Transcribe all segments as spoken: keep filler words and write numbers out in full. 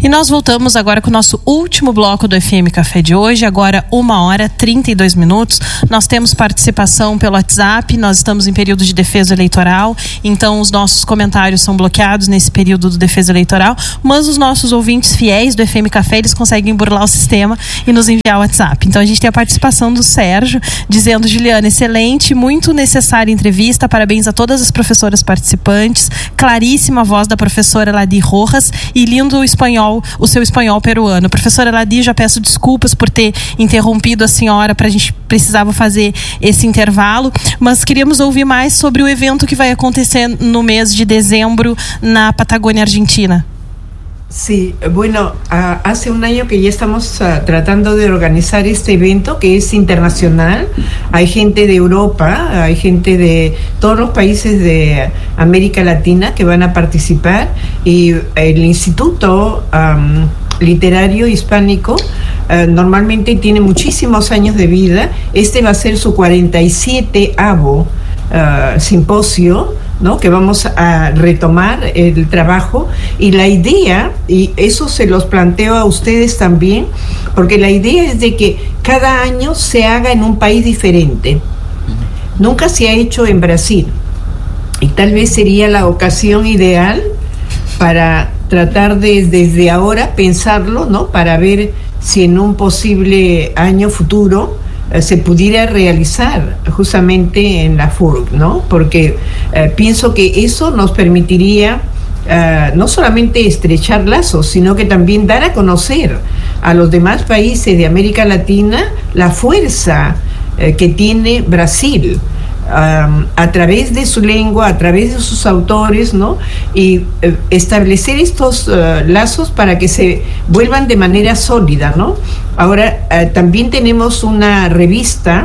E nós voltamos agora com o nosso último bloco do F M Café de hoje, agora uma hora trinta e dois minutos. Nós temos participação pelo WhatsApp, nós estamos em período de defesa eleitoral, então os nossos comentários são bloqueados nesse período do defesa eleitoral, mas os nossos ouvintes fiéis do F M Café, eles conseguem burlar o sistema e nos enviar o WhatsApp. Então a gente tem a participação do Sérgio, dizendo: Juliana, excelente, muito necessária entrevista, parabéns a todas as professoras participantes, claríssima voz da professora Ladi Rojas e lindo o espanhol, o seu espanhol peruano. Professora Ladi, já peço desculpas por ter interrompido a senhora, para a gente precisava fazer esse intervalo, mas queríamos ouvir mais sobre o evento que vai acontecer no mês de dezembro na Patagônia Argentina. Sí, bueno, uh, hace un año que ya estamos uh, tratando de organizar este evento que es internacional. Hay gente de Europa, hay gente de todos los países de América Latina que van a participar, y el Instituto um, Literario Hispánico uh, normalmente tiene muchísimos años de vida. Este va a ser su cuarenta y sieteavo uh, simposio, ¿no? Que vamos a retomar el trabajo, y la idea, y eso se los planteo a ustedes también, porque la idea es de que cada año se haga en un país diferente. Nunca se ha hecho en Brasil, y tal vez sería la ocasión ideal para tratar de desde ahora pensarlo, ¿no? Para ver si en un posible año futuro se pudiera realizar justamente en la F U R C, ¿no? Porque eh, pienso que eso nos permitiría uh, no solamente estrechar lazos, sino que también dar a conocer a los demás países de América Latina la fuerza eh, que tiene Brasil, Um, a través de su lengua, a través de sus autores, ¿no? Y uh, establecer estos uh, lazos para que se vuelvan de manera sólida, ¿no? Ahora, uh, también tenemos una revista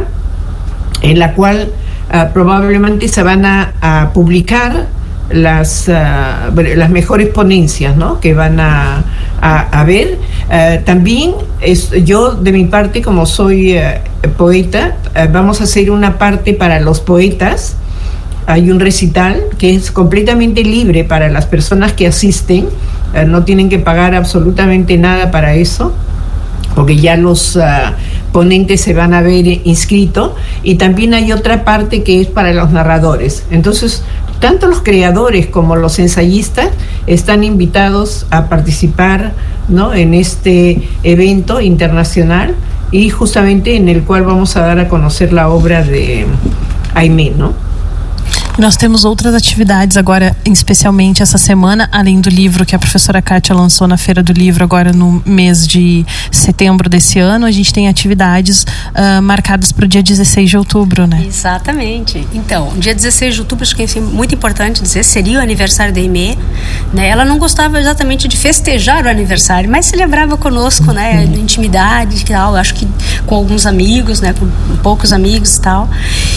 en la cual uh, probablemente se van a, a publicar las, uh, las mejores ponencias, ¿no? Que van a, a, a ver. Uh, también es, yo de mi parte, como soy uh, poeta, uh, vamos a hacer una parte para los poetas. Hay un recital que es completamente libre para las personas que asisten, uh, no tienen que pagar absolutamente nada para eso, porque ya los uh, ponentes se van a ver inscritos. Y también hay otra parte que es para los narradores. Entonces, tanto los creadores como los ensayistas están invitados a participar, ¿no? En este evento internacional, y justamente en el cual vamos a dar a conocer la obra de Aimé, ¿no? Nós temos outras atividades agora, especialmente essa semana, além do livro que a professora Kátia lançou na Feira do Livro agora no mês de setembro desse ano. A gente tem atividades uh, marcadas para o dia dezesseis de outubro, né? Exatamente. Então, dia dezesseis de outubro, acho que é muito importante dizer, seria o aniversário da Aimé, né? Ela não gostava exatamente de festejar o aniversário, mas celebrava conosco, né? Na intimidade e tal, acho que com alguns amigos, né? Com poucos amigos e tal.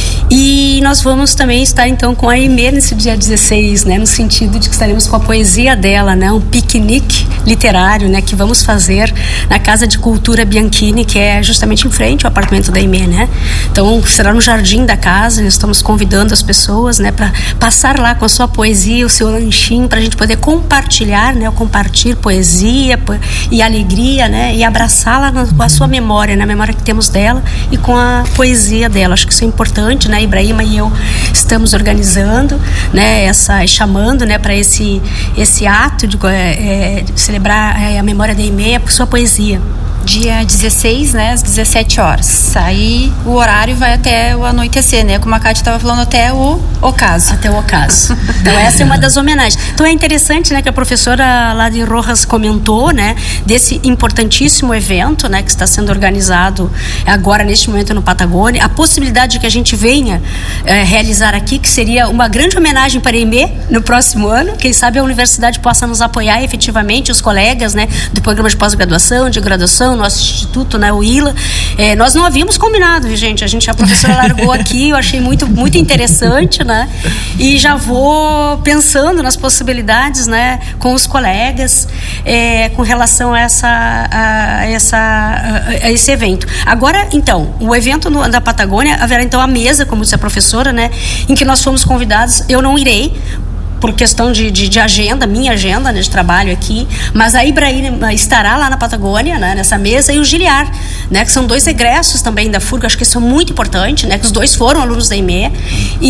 E nós vamos também estar, então, com a Aimé nesse dia dezesseis, né? No sentido de que estaremos com a poesia dela, né? Um piquenique literário, né? Que vamos fazer na Casa de Cultura Bianchini, que é justamente em frente ao apartamento da Aimé, né? Então, será no jardim da casa. Nós estamos convidando as pessoas, né? Para passar lá com a sua poesia, o seu lanchinho, para a gente poder compartilhar, né? Compartilhar poesia e alegria, né? E abraçá-la com a sua memória, né? A memória que temos dela e com a poesia dela. Acho que isso é importante, né? Ibrahima e eu estamos organizando, né, essa, chamando, né, para esse, esse ato de, é, de celebrar é, a memória da Aimé por sua poesia. Dia dezesseis, né, às dezessete horas. Aí o horário vai até o anoitecer, né? Como a Kátia estava falando, até o ocaso. Até o ocaso. Então essa é uma das homenagens. Então é interessante, né, que a professora Ladi Rojas comentou, né, desse importantíssimo evento, né, que está sendo organizado agora neste momento no Patagônia. A possibilidade de que a gente venha é, realizar aqui, que seria uma grande homenagem para a Aimé no próximo ano. Quem sabe a universidade possa nos apoiar efetivamente, os colegas, né, do programa de pós-graduação, de graduação, nosso instituto, né, o I L A. É, nós não havíamos combinado, gente. A gente, a professora largou aqui, eu achei muito, muito interessante, né? E já vou pensando nas possibilidades, né, com os colegas, é, com relação a essa, a, essa, a, a esse evento. Agora, então, o evento no, da Patagônia, haverá então a mesa, como disse a professora, né, em que nós fomos convidados. Eu não irei, por questão de, de, de agenda, minha agenda, né, de trabalho aqui, mas a Ibrahima estará lá na Patagônia, né, nessa mesa, e o Giliar, né, que são dois egressos também da F U R G, acho que isso é muito importante, né, que os dois foram alunos da I M E,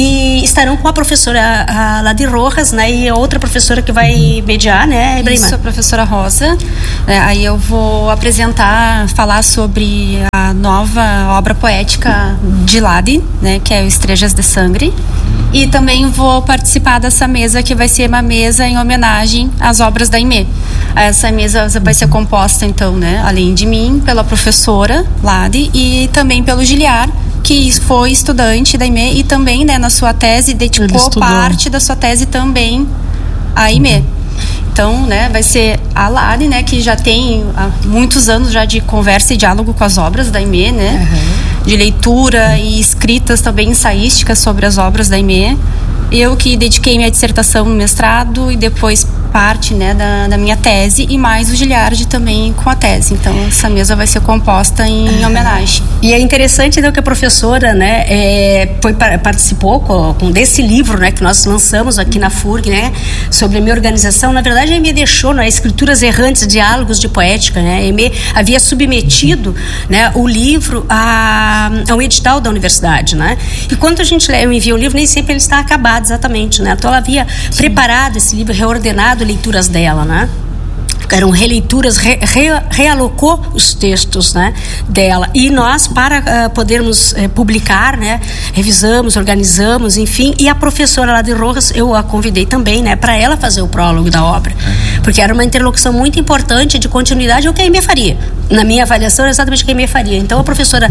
e estarão com a professora a Ladi Rojas, né, e a outra professora que vai mediar, né, Ibrahima? Isso, a professora Rosa. É, aí eu vou apresentar, falar sobre a nova obra poética de Ladi, né, que é o Estrelas de Sangue. E também vou participar dessa mesa, que vai ser uma mesa em homenagem às obras da I M E. Essa mesa vai ser composta, então, né, além de mim, pela professora Ladi e também pelo Giliar, que foi estudante da I M E e também, né, na sua tese, dedicou parte da sua tese também à I M E. Então, né, vai ser a Ladi, né, que já tem há muitos anos já de conversa e diálogo com as obras da I M E, né, uhum. de leitura e escritas também ensaísticas sobre as obras da I M E. Eu que dediquei minha dissertação no mestrado e depois parte, né, da, da minha tese, e mais o Giliardi também com a tese. Então, essa mesa vai ser composta em homenagem. E é interessante, né, que a professora, né, é, foi, participou com, com desse livro, né, que nós lançamos aqui na F U R G, né, sobre a minha organização. Na verdade, a I M E deixou, né, Escrituras Errantes, Diálogos de Poética, né, a I M E havia submetido, né, o livro a, a um edital da universidade, né, e quando a gente envia o livro, nem sempre ele está acabado exatamente, né, então ela havia Sim. preparado esse livro, reordenado leituras dela, né? Eram releituras, re, re, realocou os textos, né, dela, e nós, para uh, podermos uh, publicar, né, revisamos, organizamos, enfim, e a professora Ladi Rojas, eu a convidei também, né, para ela fazer o prólogo da obra, porque era uma interlocução muito importante de continuidade, o que a I M E faria, na minha avaliação, é exatamente o que a I M E faria. Então a professora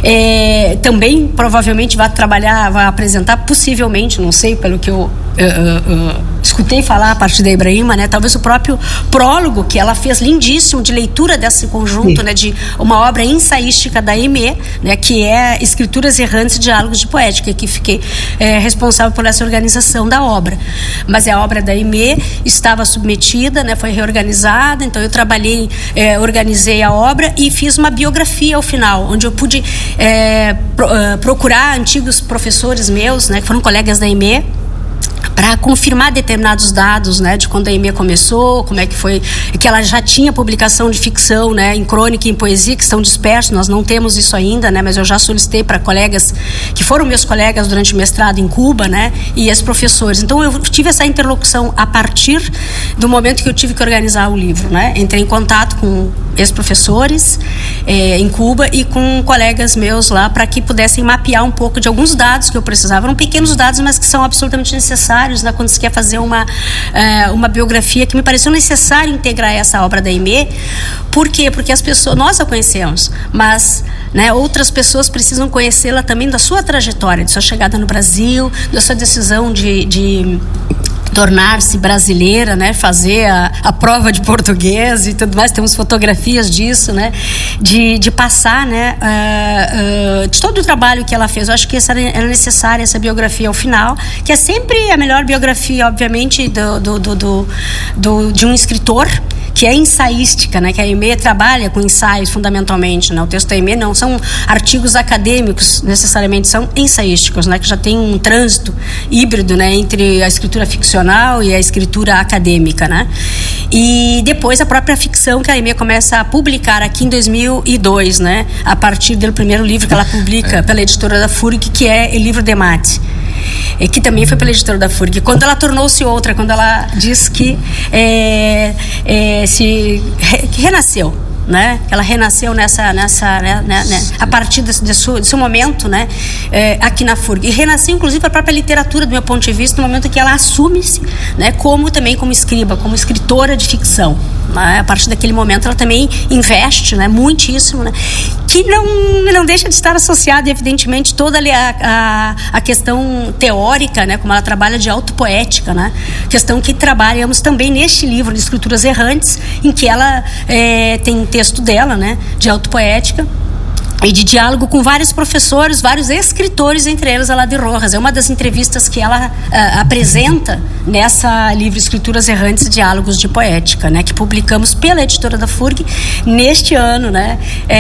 eh, também provavelmente vai trabalhar, vai apresentar, possivelmente, não sei, pelo que eu uh, uh, uh, escutei falar a partir da Ibrahima, né, talvez o próprio prólogo que ela fez, lindíssimo, de leitura desse conjunto, né, de uma obra ensaística da I M E, né, que é Escrituras Errantes e Diálogos de Poética, que fiquei é, responsável por essa organização da obra. Mas a obra da I M E estava submetida, né, foi reorganizada, então eu trabalhei, é, organizei a obra e fiz uma biografia ao final, onde eu pude é, pro, uh, procurar antigos professores meus, né, que foram colegas da I M E, para confirmar determinados dados, né, de quando a I M E começou, como é que foi, que ela já tinha publicação de ficção, né, em crônica e em poesia, que estão dispersos, nós não temos isso ainda, né, mas eu já solicitei para colegas, que foram meus colegas durante o mestrado em Cuba, né, e as professores. Então eu tive essa interlocução a partir do momento que eu tive que organizar o livro, né, entrei em contato com ex-professores eh, em Cuba e com colegas meus lá, para que pudessem mapear um pouco de alguns dados que eu precisava. Eram pequenos dados, mas que são absolutamente necessários, né, quando se quer fazer uma, eh, uma biografia, que me pareceu necessário integrar essa obra da I M E. Por quê? Porque as pessoas, nós a conhecemos, mas, né, outras pessoas precisam conhecê-la também da sua trajetória, de sua chegada no Brasil, da sua decisão de, de tornar-se brasileira, né, fazer a, a prova de português e tudo mais, temos fotografias disso, né, de, de passar, né, uh, uh, de todo o trabalho que ela fez. Eu acho que essa era necessária, essa biografia ao final, que é sempre a melhor biografia, obviamente, do, do, do, do, do, de um escritor, que é ensaística, né, que a I M E trabalha com ensaios fundamentalmente, né, o texto da I M E não são artigos acadêmicos necessariamente, são ensaísticos, né, que já tem um trânsito híbrido, né, entre a escritura ficcional e a escritura acadêmica, né, e depois a própria ficção que a I M E começa a publicar aqui em dois mil e dois, né, a partir do primeiro livro que ela publica pela editora da F U R G, que é o livro de Mate, que também foi pela editora da F U R G. Quando ela tornou-se outra, quando ela diz que é, é, se re, que renasceu, né? Ela renasceu nessa, nessa, né, né, a partir desse, desse, desse momento, né, é, aqui na F U R G. E renasceu, inclusive, a própria literatura, do meu ponto de vista, no momento que ela assume-se, né, como também como escriba, como escritora de ficção. Né? A partir daquele momento, ela também investe, né, muitíssimo, né, que não, não deixa de estar associada, evidentemente, toda a, a, a questão teórica, né, como ela trabalha de autopoética, né, questão que trabalhamos também neste livro de Escrituras Errantes, em que ela é, tem um texto dela, né, de autopoética, e de diálogo com vários professores, vários escritores, entre eles a Ladi Rojas. É uma das entrevistas que ela uh, apresenta nessa livro Escrituras Errantes e Diálogos de Poética, né, que publicamos pela editora da F U R G neste ano, né,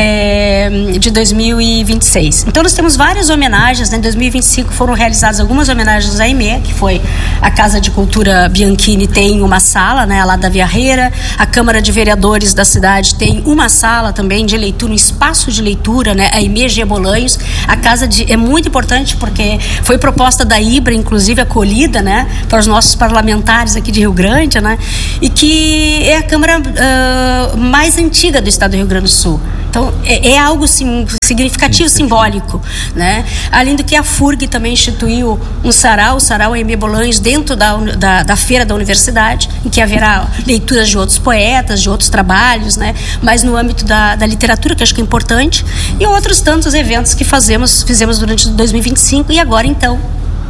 é, de dois mil e vinte e seis. Então nós temos várias homenagens, né, em dois mil e vinte e cinco foram realizadas algumas homenagens à Aimee, que foi a Casa de Cultura Bianchini tem uma sala, né, lá da Viarreira, a Câmara de Vereadores da cidade tem uma sala também de leitura, um espaço de leitura, né, a Aimee G. Bolanhos. A casa de, é muito importante porque foi proposta da IBRA, inclusive acolhida, né, para os nossos parlamentares aqui de Rio Grande, né, e que é a Câmara uh, mais antiga do estado do Rio Grande do Sul. Então, é, é algo sim, significativo, simbólico, né? Além do que a F U R G também instituiu um sarau, o sarau Aimee Bolanhos, dentro da, da, da feira da universidade, em que haverá leituras de outros poetas, de outros trabalhos, né? Mas no âmbito da, da literatura, que acho que é importante, e outros tantos eventos que fazemos, fizemos durante dois mil e vinte e cinco, e agora, então,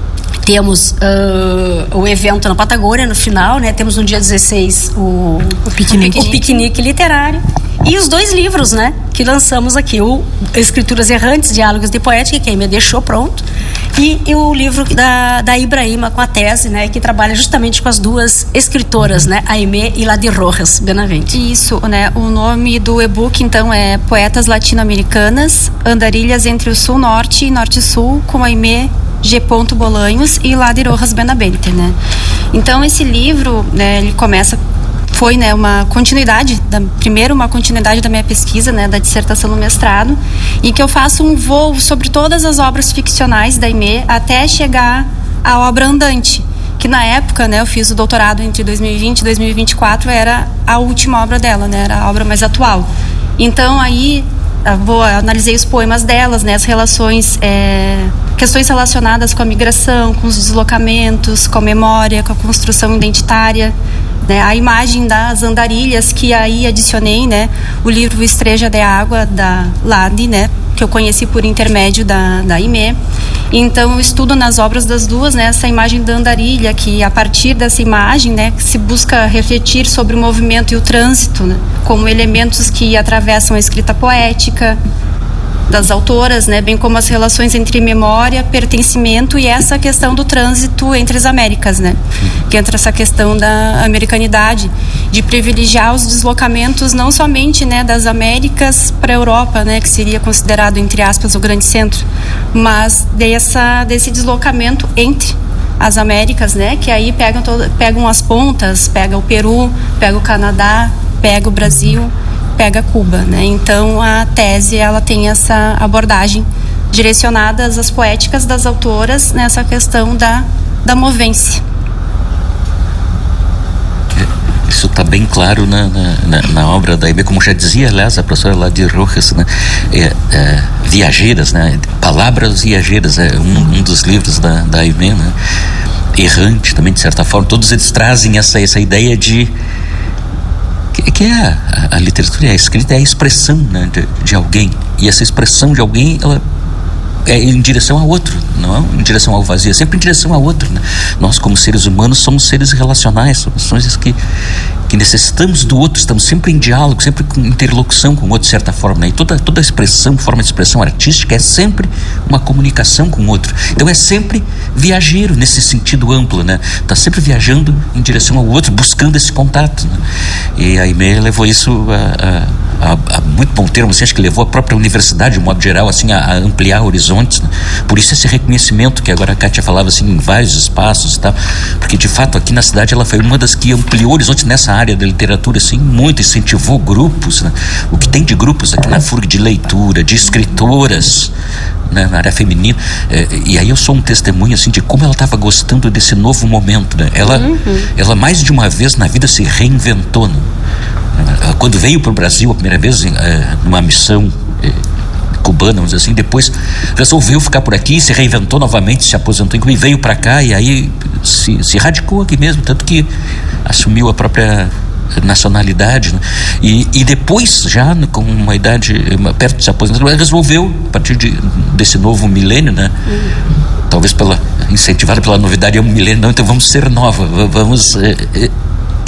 temos uh, o evento na Patagônia no final, né? Temos no dia dezesseis o, o, piquenique. o piquenique literário e os dois livros, né, que lançamos aqui, o Escrituras Errantes, Diálogos de Poética, que a Aimee deixou pronto, e, e o livro da, da Ibrahima com a tese, né, que trabalha justamente com as duas escritoras, né, a Aimee e Ladi Rojas Benavente. Isso, né, o nome do e-book então é Poetas Latino-Americanas, Andarilhas entre o Sul-Norte e Norte-Sul, com a Aimee G. Bolanhos e Ladi Rojas Benavente, né. Então esse livro, né, ele começa foi, né, uma continuidade, da, primeiro uma continuidade da minha pesquisa, né, da dissertação no mestrado, em que eu faço um voo sobre todas as obras ficcionais da Aimee até chegar à obra andante, que na época, né, eu fiz o doutorado entre dois mil e vinte e dois mil e vinte e quatro, era a última obra dela, né, era a obra mais atual. Então aí eu vou, eu analisei os poemas delas, né, as relações, é, questões relacionadas com a migração, com os deslocamentos, com a memória, com a construção identitária, né, a imagem das andarilhas, que aí adicionei, né, o livro Estreja de Água, da Ladi, né, que eu conheci por intermédio da, da Aimee. Então eu estudo nas obras das duas, né, essa imagem da andarilha, que a partir dessa imagem, né, se busca refletir sobre o movimento e o trânsito, né, como elementos que atravessam a escrita poética das autoras, né, bem como as relações entre memória, pertencimento e essa questão do trânsito entre as Américas, né, que entra essa questão da americanidade, de privilegiar os deslocamentos não somente, né, das Américas para a Europa, né, que seria considerado, entre aspas, o grande centro, mas dessa, desse deslocamento entre as Américas, né, que aí pegam, todo, pegam as pontas, pega o Peru, pega o Canadá, pega o Brasil, pega Cuba, né? Então a tese, ela tem essa abordagem direcionada às poéticas das autoras nessa questão da, da movência. Isso está bem claro na, na, na obra da Aimee, como já dizia, aliás, a professora Ladi Rojas, né? É, é, Viajeiras, né? Palavras Viajeiras, é um, um dos livros da, da Aimee, né? Errante também, de certa forma. Todos eles trazem essa, essa ideia de que é a, a literatura, é a escrita, é a expressão, né, de, de alguém, e essa expressão de alguém, ela é em direção a outro, não é em direção ao vazio, é sempre em direção a outro, né? Nós, como seres humanos, somos seres relacionais, somos seres que, que necessitamos do outro, estamos sempre em diálogo, sempre com interlocução com o outro, de certa forma, né? E toda, toda expressão, forma de expressão artística é sempre uma comunicação com o outro, então é sempre viajeiro nesse sentido amplo, né? Está sempre viajando em direção ao outro, buscando esse contato, né? E a Aimee levou isso a, a, a, a muito bom termo, assim, acho que levou a própria universidade, de modo geral, assim, a, a ampliar horizontes, né? Por isso esse reconhecimento que agora a Kátia falava, assim, em vários espaços e tal, porque de fato aqui na cidade ela foi uma das que ampliou horizontes nessa área da literatura, assim, muito, incentivou grupos, né? O que tem de grupos aqui na F U R G de leitura, de escritoras, né, na área feminina, é, e aí eu sou um testemunho, assim, de como ela estava gostando desse novo momento, né? Ela, uhum. ela mais de uma vez na vida se reinventou, né? Quando veio para o Brasil a primeira vez, é, numa missão é, cubana, vamos dizer assim, depois resolveu ficar por aqui, se reinventou novamente, se aposentou e veio para cá, e aí se, se radicou aqui mesmo, tanto que assumiu a própria nacionalidade, né? e, e depois, já com uma idade perto de se aposentar, resolveu, a partir de, desse novo milênio, né? Uhum. Talvez pela, incentivada pela novidade, é um milênio, não, então vamos ser nova, vamos é, é,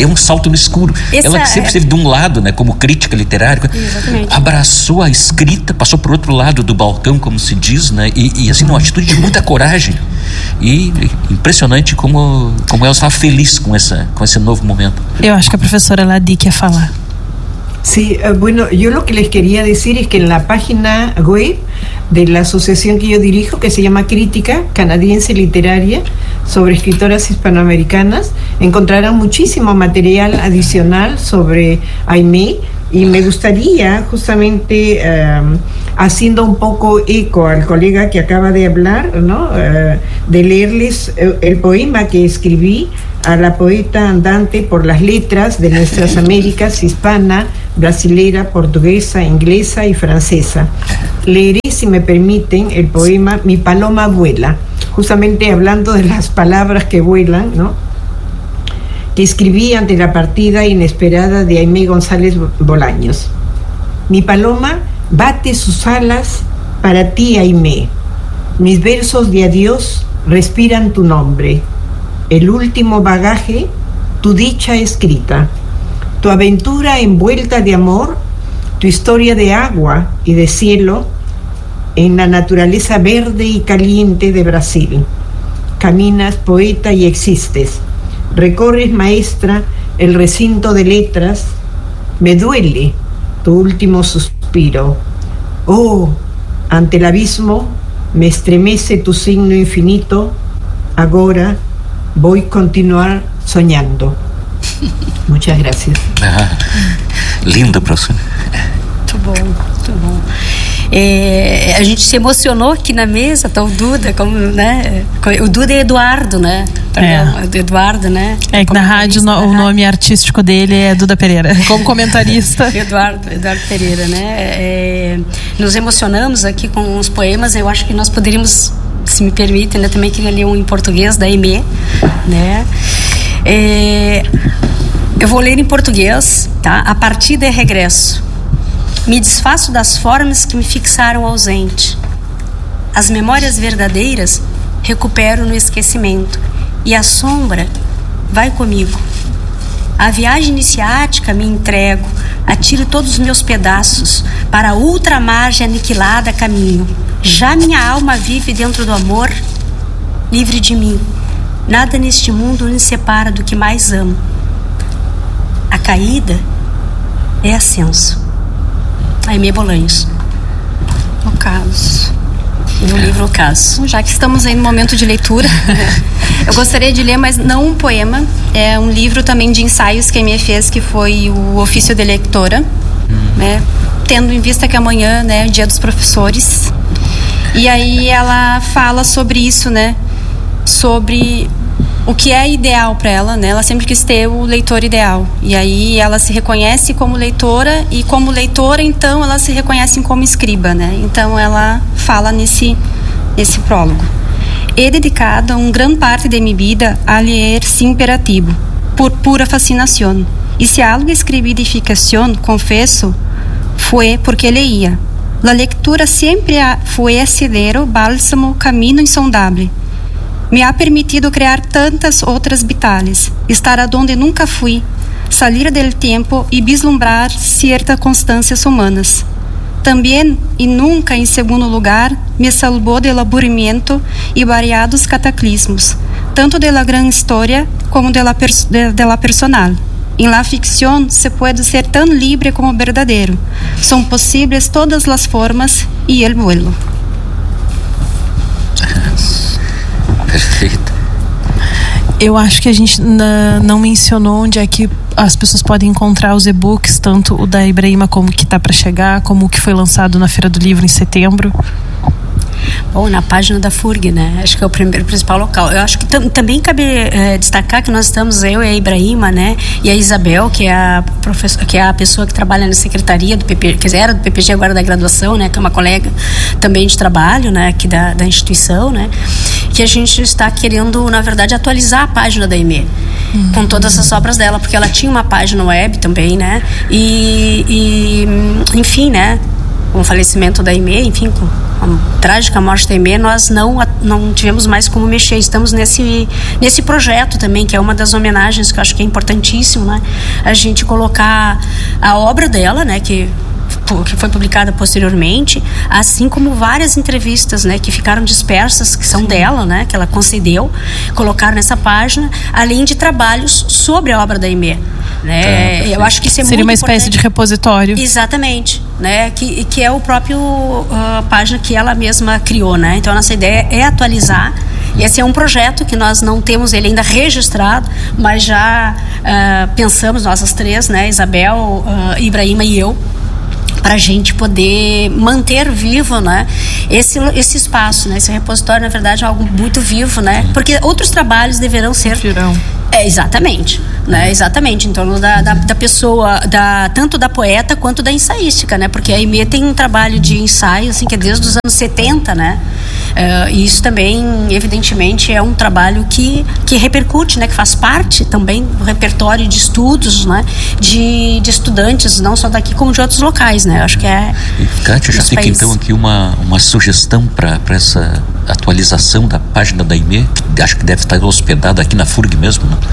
é um salto no escuro. Essa ela que sempre esteve é... de um lado, né, como crítica literária. Exatamente. Abraçou a escrita, passou para o outro lado do balcão, como se diz, né, e, e assim, uma atitude de muita coragem. E impressionante como, como ela estava feliz com, essa, com esse novo momento. Eu acho que a professora Ladi quer falar. Sí, uh, bueno, yo lo que les quería decir es que en la página web de la asociación que yo dirijo, que se llama Crítica Canadiense Literaria, sobre escritoras hispanoamericanas, encontrarán muchísimo material adicional sobre Aimee, y me gustaría justamente um, haciendo un poco eco al colega que acaba de hablar, ¿no? Uh, de leerles el, el poema que escribí a la poeta andante por las letras de nuestras Américas, hispana, brasilera, portuguesa, inglesa y francesa. Leeré, si me permiten, el poema Mi paloma vuela, justamente hablando de las palabras que vuelan, ¿no? Que escribí ante la partida inesperada de Aimee González Bolaños. Mi paloma bate sus alas para ti, Aimee. Mis versos de adiós respiran tu nombre. El último bagaje, tu dicha escrita, tu aventura envuelta de amor, tu historia de agua y de cielo en la naturaleza verde y caliente de Brasil. Caminas, poeta, y existes. Recorres, maestra, el recinto de letras. Me duele tu último suspiro. Oh, ante el abismo me estremece tu signo infinito. Agora voy a continuar soñando. Muchas gracias. Ah, lindo, professor. Muito bom, muito bom. É, a gente se emocionou aqui na mesa, tá o Duda, como, né? O Duda é Eduardo, né? É. Eduardo, né? É que na rádio no, o nome artístico dele é Duda Pereira, como comentarista. Eduardo, Eduardo Pereira, né? É, nos emocionamos aqui com os poemas. Eu acho que nós poderíamos, se me permite, né? Também queria ler um em português da Aimee, né? É, eu vou ler em português, tá? A partida é regresso. Me desfaço das formas que me fixaram ausente. As memórias verdadeiras recupero no esquecimento, e a sombra vai comigo. A viagem iniciática me entrego, atiro todos os meus pedaços, para a ultramargem aniquilada caminho. Já minha alma vive dentro do amor, livre de mim. Nada neste mundo me separa do que mais amo. A caída é ascenso. Aimee Bolaños. Ocaso. No livro Ocaso. Já que estamos aí no momento de leitura, eu gostaria de ler, mas não um poema, é um livro também de ensaios que a Aimee fez, que foi o Ofício de Leitora, né? Tendo em vista que amanhã, né, é o Dia dos Professores. E aí ela fala sobre isso, né? Sobre o que é ideal para ela, né? Ela sempre quis ter o leitor ideal. E aí ela se reconhece como leitora, e como leitora, então, ela se reconhece como escriba, né? Então ela fala nesse, nesse prólogo. He dedicado uma grande parte de minha vida a ler sin imperativo, por pura fascinação. E se algo escrevi de ficção, confesso, foi porque leía. La lectura sempre foi asidero, bálsamo, caminho insondável. Me ha permitido criar tantas outras vitales, estar aonde nunca fui, salir del tempo e vislumbrar ciertas constâncias humanas. Também, e nunca em segundo lugar, me salvou del aburrimiento e variados cataclismos, tanto de la gran história como de la, pers- de, de la personal. Em la ficción se pode ser tão livre como verdadeiro. São possíveis todas as formas e el vuelo. Perfeito. Eu acho que a gente na, não mencionou onde é que as pessoas podem encontrar os e-books, tanto o da Ibrahima como o que está para chegar, como o que foi lançado na Feira do Livro em setembro. Bom, na página da F U R G, né? Acho que é o primeiro principal local. Eu acho que tam, também cabe é, destacar que nós estamos, eu e a Ibrahima, né? E a Isabel, que é a professora, que é a pessoa que trabalha na secretaria do P P G, quer dizer, era do P P G, agora da graduação, né? Que é uma colega também de trabalho, né? Aqui da, da instituição, né? Que a gente está querendo, na verdade, atualizar a página da Aimee, uhum, com todas as obras dela, porque ela tinha uma página web também, né? E, e enfim, né? com o falecimento da Aimee, enfim, com a trágica morte da Aimee, nós não, não tivemos mais como mexer. Estamos nesse, nesse projeto também, que é uma das homenagens que eu acho que é importantíssimo, né? A gente colocar a obra dela, né? Que que foi publicada posteriormente, assim como várias entrevistas, né, que ficaram dispersas, que são Sim. dela, né, que ela concedeu, colocaram nessa página, além de trabalhos sobre a obra da Aimee, né? Tá, eu acho que isso é seria muito uma espécie importante. De repositório. Exatamente, né, que, que é o próprio uh, página que ela mesma criou, né? Então a nossa ideia é atualizar. Esse é um projeto que nós não temos ele ainda registrado, mas já uh, pensamos, nós as três, né, Isabel, uh, Ibrahima e eu, para a gente poder manter vivo, né, esse, esse espaço, né, esse repositório, na verdade, é algo muito vivo, né, porque outros trabalhos deverão ser... Virão. É, exatamente, né, exatamente, em torno da, da, da pessoa, da, tanto da poeta quanto da ensaística, né, porque a Aimee tem um trabalho de ensaio, assim, que é desde os anos setenta, né, uh, e isso também, evidentemente, é um trabalho que, que repercute, né, que faz parte também do repertório de estudos, né, de, de estudantes, não só daqui como de outros locais, né, eu acho que é... E, Kátia, já fica países. Então aqui uma, uma sugestão para essa atualização da página da Aimee, que acho que deve estar hospedada aqui na F U R G mesmo, né?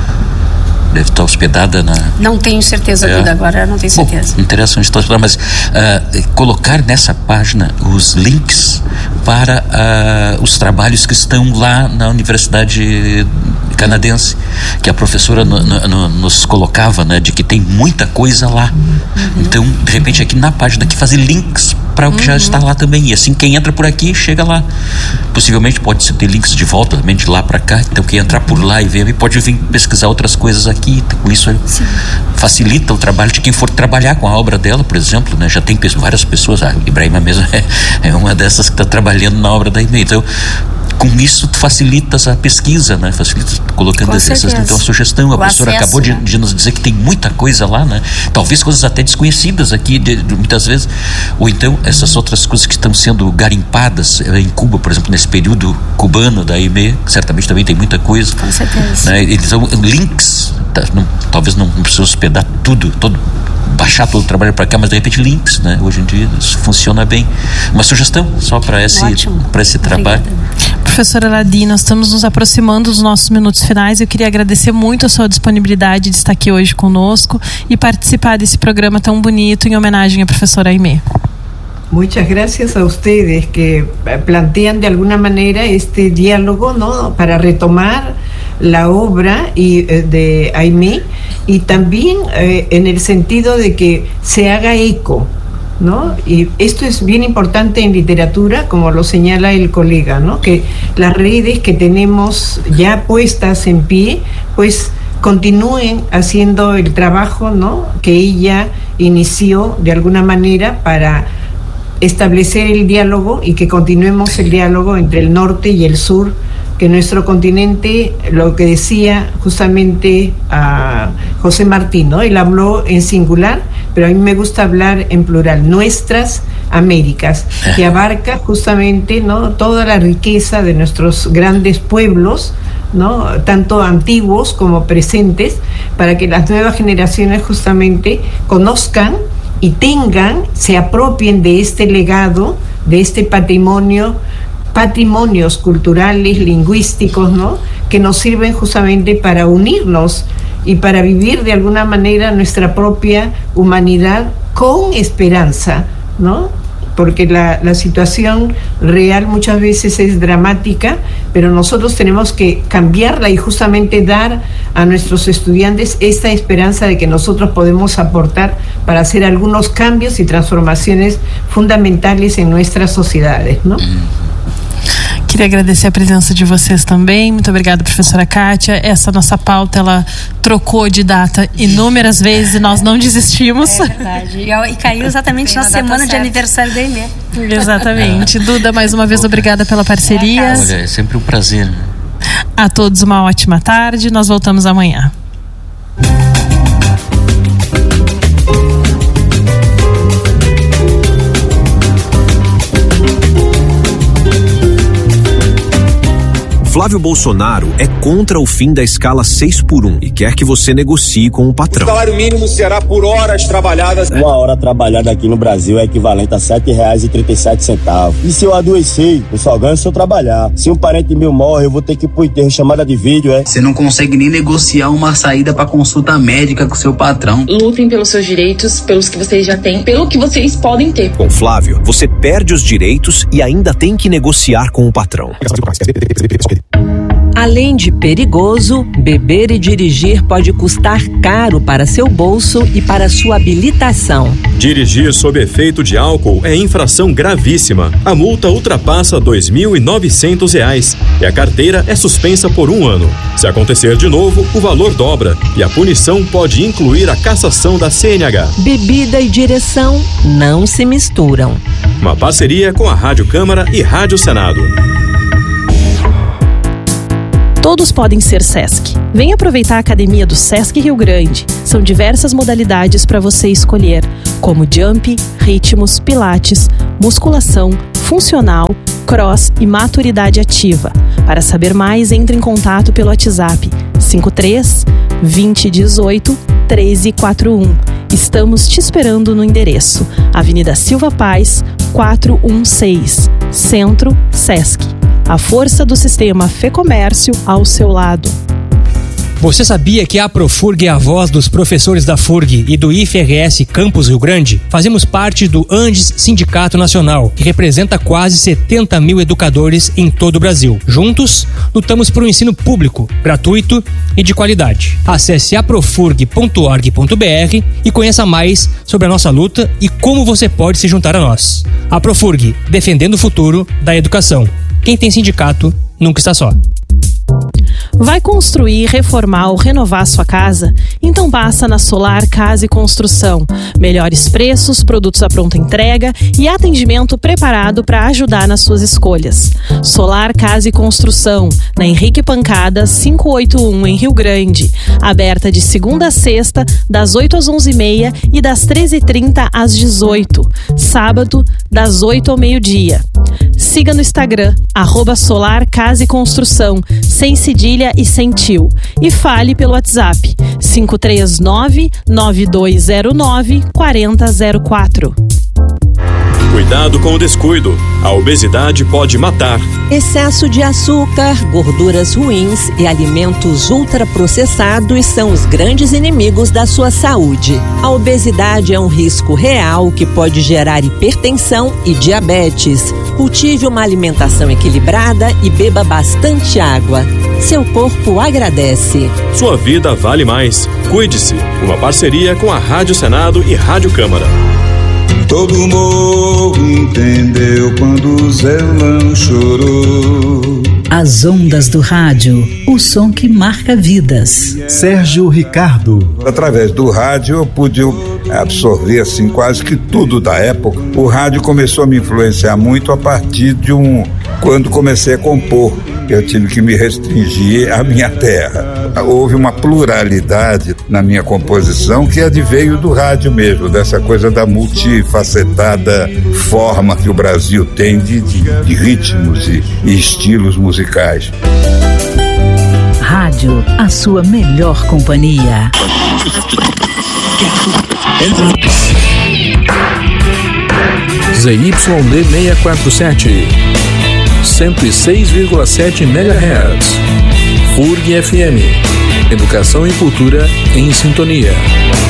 Deve estar hospedada na... Não tenho certeza, é. Duda, agora não tenho certeza. Bom, interessante estar hospedada, mas uh, colocar nessa página os links para uh, os trabalhos que estão lá na Universidade Canadense, que a professora no, no, nos colocava, né, de que tem muita coisa lá. Uhum. Então, de repente, aqui na página, aqui fazer links para o que uhum. já está lá também. E assim, quem entra por aqui, chega lá. Possivelmente pode ter links de volta também de lá para cá. Então, quem entrar por lá e ver, pode vir pesquisar outras coisas aqui. Com isso, Sim. facilita o trabalho de quem for trabalhar com a obra dela, por exemplo, né? Já tem várias pessoas, a Ibrahima mesmo é, é uma dessas que está trabalhando na obra da Aimee. Então, com isso, tu facilitas a pesquisa, né? Facilita colocando essas, então, a sugestão. A o professora acesso, acabou de, né? de nos dizer que tem muita coisa lá, né? Talvez coisas até desconhecidas aqui, de, de, muitas vezes. Ou então, essas outras coisas que estão sendo garimpadas em Cuba, por exemplo, nesse período cubano da Aimee, certamente também tem muita coisa. Com certeza. Né? Então, links, tá, não, talvez não precisa hospedar tudo, todo, baixar todo o trabalho para cá, mas de repente links, né? Hoje em dia isso funciona bem. Uma sugestão só para esse, para esse trabalho. Professora Ladi, nós estamos nos aproximando dos nossos minutos finais. Eu queria agradecer muito a sua disponibilidade de estar aqui hoje conosco e participar desse programa tão bonito em homenagem à professora Aimee. Muchas gracias a ustedes que plantean de alguna manera este diálogo, ¿no?, para retomar la obra y, eh, de Aimee y también eh, en el sentido de que se haga eco, ¿no? Y esto es bien importante en literatura, como lo señala el colega, ¿no?, que las redes que tenemos ya puestas en pie, pues continúen haciendo el trabajo, ¿no?, que ella inició de alguna manera para establecer el diálogo y que continuemos el diálogo entre el norte y el sur, que nuestro continente, lo que decía justamente a José Martín, ¿no?, él habló en singular, pero a mí me gusta hablar en plural, nuestras Américas, que abarca justamente, ¿no?, toda la riqueza de nuestros grandes pueblos, ¿no?, tanto antiguos como presentes, para que las nuevas generaciones justamente conozcan y tengan, se apropien de este legado, de este patrimonio, patrimonios culturales, lingüísticos, ¿no?, que nos sirven justamente para unirnos y para vivir de alguna manera nuestra propia humanidad con esperanza, ¿no? Porque la, la situación real muchas veces es dramática, pero nosotros tenemos que cambiarla y justamente dar a nuestros estudiantes esta esperanza de que nosotros podemos aportar para hacer algunos cambios y transformaciones fundamentales en nuestras sociedades, ¿no? Queria agradecer a presença de vocês também. Muito obrigada, professora Kátia. Essa nossa pauta, ela trocou de data inúmeras vezes e nós não desistimos. É verdade. E, e caiu exatamente na semana de aniversário da Aimee. Exatamente. Duda, mais uma vez, obrigada pela parceria. Olha, é sempre um prazer. A todos uma ótima tarde. Nós voltamos amanhã. Flávio Bolsonaro é contra o fim da escala seis por um e quer que você negocie com o patrão. O salário mínimo será por horas trabalhadas. Uma hora trabalhada aqui no Brasil é equivalente a sete reais e trinta e sete centavos. E se eu adoecer, eu só ganho se eu trabalhar. Se um parente meu morre, eu vou ter que ir pro enterro, chamada de vídeo, é? Você não consegue nem negociar uma saída pra consulta médica com seu patrão. Lutem pelos seus direitos, pelos que vocês já têm, pelo que vocês podem ter. Com Flávio, você perde os direitos e ainda tem que negociar com o patrão. Além de perigoso, beber e dirigir pode custar caro para seu bolso e para sua habilitação. Dirigir sob efeito de álcool é infração gravíssima. A multa ultrapassa dois mil e novecentos reais e a carteira é suspensa por um ano. Se acontecer de novo, o valor dobra e a punição pode incluir a cassação da C N H. Bebida e direção não se misturam. Uma parceria com a Rádio Câmara e Rádio Senado. Todos podem ser Sesc. Venha aproveitar a academia do Sesc Rio Grande. São diversas modalidades para você escolher, como jump, ritmos, pilates, musculação, funcional, cross e maturidade ativa. Para saber mais, entre em contato pelo WhatsApp cinco três, vinte, dezoito, treze quarenta e um. Estamos te esperando no endereço Avenida Silva Paz, quatrocentos e dezesseis, Centro, Sesc. A força do sistema Fê-Comércio ao seu lado. Você sabia que a Profurg é a voz dos professores da F U R G e do I F R S Campus Rio Grande? Fazemos parte do Andes Sindicato Nacional, que representa quase setenta mil educadores em todo o Brasil. Juntos, lutamos por um ensino público, gratuito e de qualidade. Acesse aprofurg ponto org ponto br e conheça mais sobre a nossa luta e como você pode se juntar a nós. A Profurg, defendendo o futuro da educação. Quem tem sindicato nunca está só. Vai construir, reformar ou renovar sua casa? Então passa na Solar Casa e Construção. Melhores preços, produtos à pronta entrega e atendimento preparado para ajudar nas suas escolhas. Solar Casa e Construção, na Henrique Pancada, quinhentos e oitenta e um, em Rio Grande. Aberta de segunda a sexta, das oito às onze e meia e das treze e trinta às dezoito. Sábado, das oito ao meio-dia. Siga no Instagram, arroba Solar Casa e Construção, sem cedilha e sem tio. E fale pelo WhatsApp, cinco três nove, nove dois zero nove, quatro zero zero quatro. Cuidado com o descuido. A obesidade pode matar. Excesso de açúcar, gorduras ruins e alimentos ultraprocessados são os grandes inimigos da sua saúde. A obesidade é um risco real que pode gerar hipertensão e diabetes. Cultive uma alimentação equilibrada e beba bastante água. Seu corpo agradece. Sua vida vale mais. Cuide-se. Uma parceria com a Rádio Senado e Rádio Câmara. Todo mundo entendeu quando o Zelão chorou. As ondas do rádio, o som que marca vidas. Sérgio Ricardo. Através do rádio eu pude absorver assim quase que tudo da época. O rádio começou a me influenciar muito a partir de um... quando comecei a compor. Eu tive que me restringir à minha terra. Houve uma pluralidade na minha composição que adveio do rádio mesmo, dessa coisa da multifacetada forma que o Brasil tem de, de, de ritmos e, e estilos musicais. Rádio, a sua melhor companhia. Z Y D seiscentos e quarenta e sete, cento e seis vírgula sete megahertz. F U R G F M. Educação e cultura em sintonia.